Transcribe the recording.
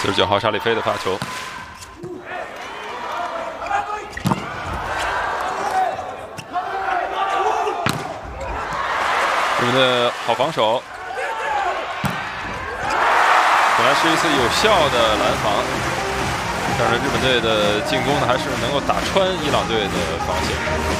49号沙里菲的发球。日本的好防守，本来是一次有效的拦防，但是日本队的进攻呢，还是能够打穿伊朗队的防线。